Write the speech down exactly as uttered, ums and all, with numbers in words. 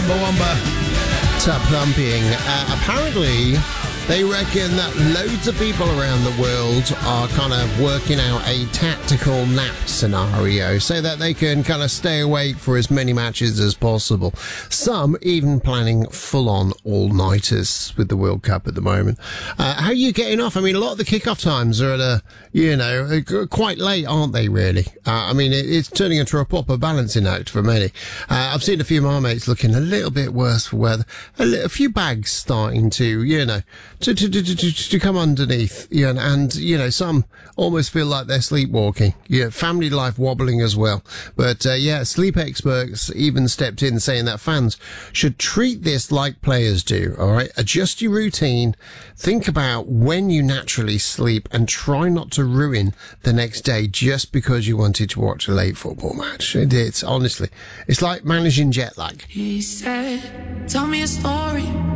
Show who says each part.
Speaker 1: Chumbawamba. Tap thumping. Uh, apparently, they reckon that loads of people around the world are kind of working out a tactical nap scenario so that they can kind of stay awake for as many matches as possible. Some even planning full-on all-nighters with the World Cup at the moment. Uh, how are you getting off? I mean, a lot of the kickoff times are at a, you know, quite late, aren't they, really? Uh, I mean, it, it's turning into a proper balancing act for many. Uh, I've seen a few of my mates looking a little bit worse for weather. A, li- a few bags starting to, you know, To, to, to, to, to come underneath, you know, and, you know, some almost feel like they're sleepwalking. Yeah, family life wobbling as well. But, uh, yeah, sleep experts even stepped in saying that fans should treat this like players do, all right? Adjust your routine, think about when you naturally sleep, and try not to ruin the next day just because you wanted to watch a late football match. It, it's, honestly, it's like managing jet lag.
Speaker 2: He said, tell me a story.